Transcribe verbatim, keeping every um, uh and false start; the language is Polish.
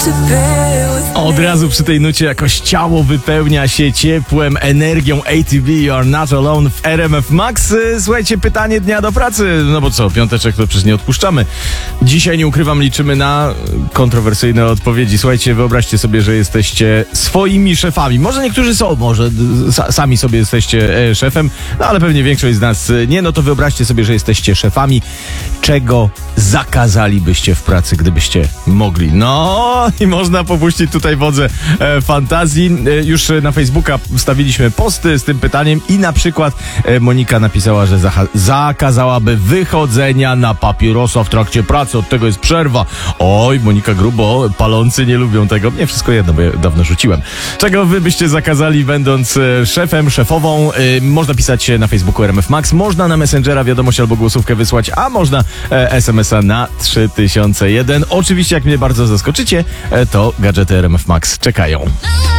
Od razu przy tej nucie jakoś ciało wypełnia się ciepłem, energią. A T B, You Are Not Alone w R M F Max. Słuchajcie, pytanie dnia do pracy. No bo co, piąteczek to przecież nie odpuszczamy. Dzisiaj, nie ukrywam, liczymy na kontrowersyjne odpowiedzi. Słuchajcie, wyobraźcie sobie, że jesteście swoimi szefami. Może niektórzy są, może sami sobie jesteście e, szefem, no ale pewnie większość z nas nie. No to wyobraźcie sobie, że jesteście szefami. Czego zakazalibyście w pracy, gdybyście mogli? No i można popuścić tutaj wodze e, fantazji. E, już na Facebooka wstawiliśmy posty z tym pytaniem i na przykład e, Monika napisała, że zaha- zakazałaby wychodzenia na papierosa w trakcie pracy. Od tego jest przerwa. Oj, Monika grubo, palący nie lubią tego. Nie, wszystko jedno, bo ja dawno rzuciłem. Czego wy byście zakazali, będąc e, szefem, szefową? E, można pisać na Facebooku R M F Max, można na Messengera wiadomość albo głosówkę wysłać, a można e, es em es a na trzy tysiące jeden. Oczywiście, jak mnie bardzo zaskoczycie, e, to gadżety R M F Max czekają.